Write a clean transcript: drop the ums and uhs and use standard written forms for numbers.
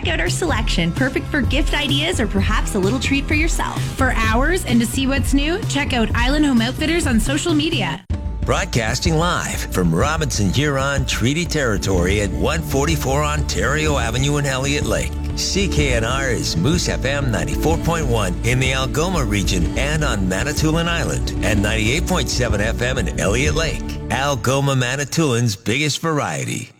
check out our selection, perfect for gift ideas or perhaps a little treat for yourself. For hours and to see what's new, check out Island Home Outfitters on social media. Broadcasting live from Robinson Huron Treaty Territory at 144 Ontario Avenue in Elliott Lake. CKNR is Moose FM 94.1 in the Algoma region and on Manitoulin Island, and 98.7 FM in Elliott Lake. Algoma Manitoulин's biggest variety.